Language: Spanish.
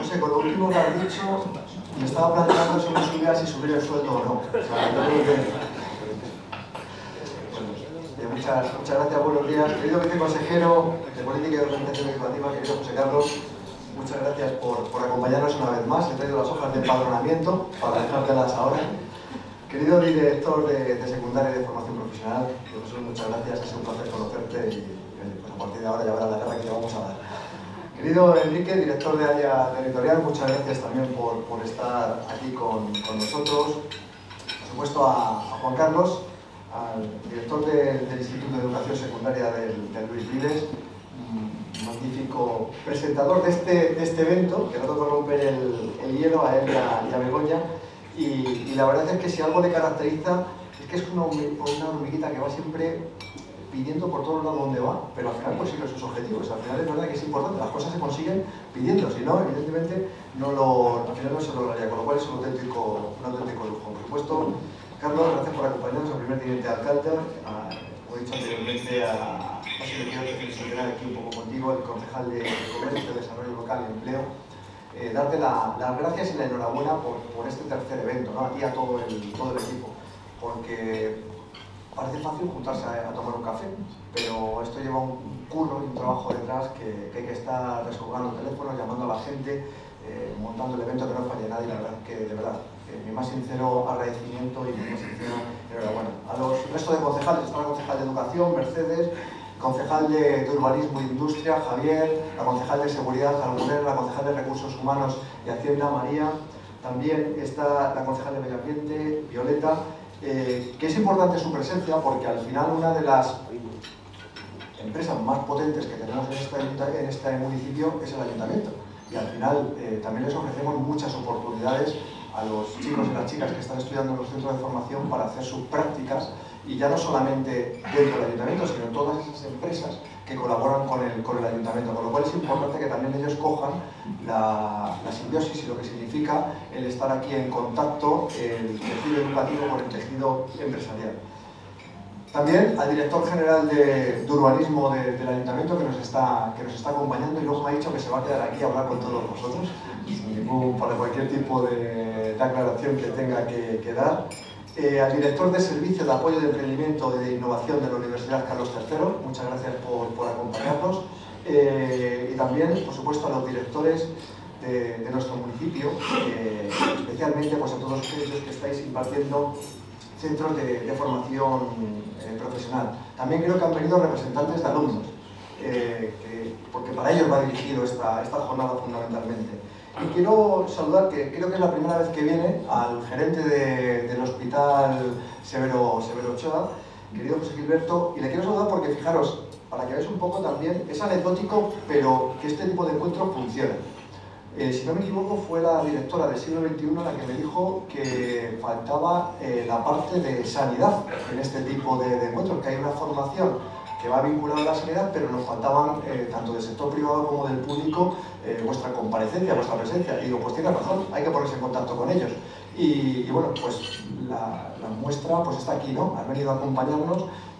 José, con lo último que has dicho, me estaba planteando si me subía si subir el sueldo o no. O sea, yo creo que... Muchas gracias, buenos días. Querido viceconsejero de Política y Organización Educativa, querido José Carlos, muchas gracias por acompañarnos una vez más. He traído las hojas de empadronamiento para dejártelas ahora. Querido director de secundaria y de formación profesional, José, muchas gracias, ha sido un placer conocerte y pues a partir de ahora ya verás la guerra que le vamos a dar. Querido Enrique, director de área territorial, muchas gracias también por estar aquí con nosotros. Por supuesto a Juan Carlos, al director del Instituto de Educación Secundaria del Luis Vives, magnífico presentador de este evento, que no toca romper el hielo a él y a Begoña, y la verdad es que si algo le caracteriza es que es una hormiguita que va siempre pidiendo por todos lados donde va, pero al final consigue sus objetivos. Al final es verdad que es importante, las cosas se consiguen pidiendo, si no, evidentemente al final no se lograría, con lo cual es un auténtico lujo. Por supuesto, Carlos, gracias por acompañarnos al primer teniente alcalde, como he dicho anteriormente, no sé, quiero reflexionar aquí un poco contigo, el concejal de Comercio, Desarrollo Local y Empleo, darte las gracias y la enhorabuena por este tercer evento, ¿no? A ti y a todo el equipo, porque parece fácil juntarse a tomar un café, pero esto lleva un curro y un trabajo detrás que hay que estar descolgando teléfonos, llamando a la gente, montando el evento que no falle nadie. La verdad que, de verdad, mi más sincero agradecimiento y mi más sincera enhorabuena. A los restos de concejales, está la concejal de Educación, Mercedes, concejal de Urbanismo e Industria, Javier, la concejal de Seguridad, Almuner, la concejal de Recursos Humanos y Hacienda, María, también está la concejal de Medio Ambiente, Violeta, que es importante su presencia porque al final una de las empresas más potentes que tenemos en este municipio es el ayuntamiento, y al final también les ofrecemos muchas oportunidades a los chicos y las chicas que están estudiando en los centros de formación para hacer sus prácticas, y ya no solamente dentro del ayuntamiento, sino todas esas empresas que colaboran con el ayuntamiento, con lo cual es importante que también ellos cojan la simbiosis y lo que significa el estar aquí en contacto, el tejido educativo con el tejido empresarial. También al director general de urbanismo del ayuntamiento que nos está acompañando, y luego me ha dicho que se va a quedar aquí a hablar con todos nosotros para cualquier tipo de aclaración que tenga que dar. Al director de Servicio de Apoyo de Emprendimiento y de Innovación de la Universidad Carlos III, muchas gracias por acompañarnos. Y también, por supuesto, a los directores de nuestro municipio, especialmente pues, a todos aquellos que estáis impartiendo centros de formación profesional. También creo que han venido representantes de alumnos, porque para ellos va dirigido esta jornada fundamentalmente. Y quiero saludar, que creo que es la primera vez que viene, al gerente del Hospital Severo Ochoa, querido José Gilberto, y le quiero saludar porque, fijaros, para que veáis un poco también, es anecdótico, pero que este tipo de encuentros funciona. Si no me equivoco, fue la directora del siglo XXI la que me dijo que faltaba la parte de sanidad en este tipo de encuentros, que hay una formación que va vinculada a la sanidad, pero nos faltaban, tanto del sector privado como del público, vuestra comparecencia, vuestra presencia. Y digo, pues tiene razón, hay que ponerse en contacto con ellos. Y bueno, pues la muestra pues está aquí, ¿no? Han venido a acompañarnos.